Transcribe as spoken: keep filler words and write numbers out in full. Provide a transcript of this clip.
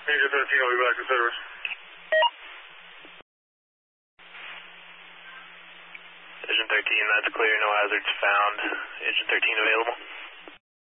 Agent thirteen will be back in service. Agent thirteen, that's clear, no hazards found. Agent thirteen available.